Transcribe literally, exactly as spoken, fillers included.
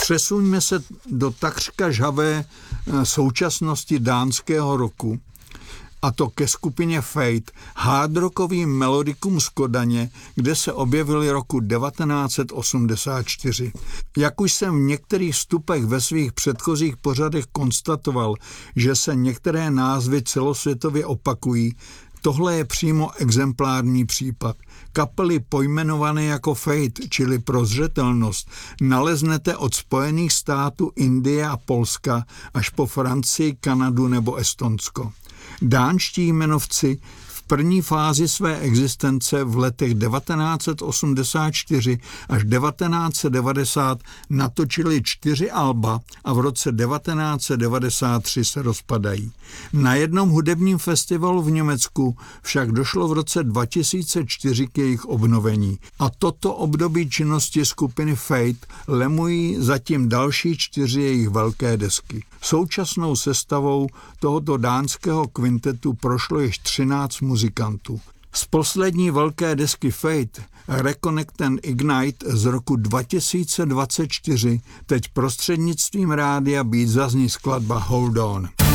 Přesuňme se do takřka žhavé současnosti dánského roku, a to ke skupině Fate, hardrockovým melodikum z Kodaně, kde se objevili roku devatenáct set osmdesát čtyři. Jak už jsem v některých vstupech ve svých předchozích pořadech konstatoval, že se některé názvy celosvětově opakují, tohle je přímo exemplární případ. Kapely pojmenované jako Fate, čili pro zřetelnost, naleznete od Spojených států, Indie a Polska až po Francii, Kanadu nebo Estonsko. Dánští jmenovci v první fázi své existence v letech devatenáct set osmdesát čtyři až devatenáct set devadesát natočili čtyři alba a v roce devatenáct set devadesát tři se rozpadají. Na jednom hudebním festivalu v Německu však došlo v roce dva tisíce čtyři k jejich obnovení. A toto období činnosti skupiny Fate lemují zatím další čtyři jejich velké desky. Současnou sestavou tohoto dánského kvintetu prošlo již třináct muzikantů. Z poslední velké desky Fate, Reconnect and Ignite z roku dva tisíce dvacet čtyři, teď prostřednictvím rádia Beat zazní skladba Hold On.